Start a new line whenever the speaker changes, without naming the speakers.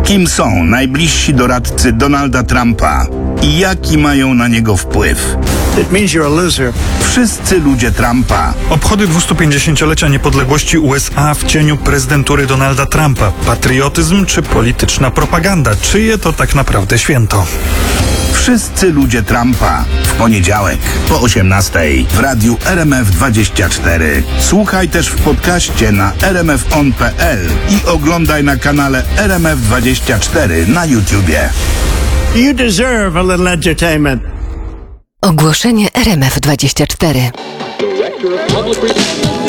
Kim są najbliżsi doradcy Donalda Trumpa i jaki mają na niego wpływ?
It means you're a loser.
Wszyscy ludzie Trumpa.
Obchody 250-lecia niepodległości USA w cieniu prezydentury Donalda Trumpa. Patriotyzm czy polityczna propaganda? Czyje to tak naprawdę święto?
Wszyscy ludzie Trumpa. W poniedziałek po 18:00 w radiu RMF24. Słuchaj też w podcaście na rmfon.pl i oglądaj na kanale RMF24 na YouTubie.
You deserve a little entertainment.
Ogłoszenie RMF24.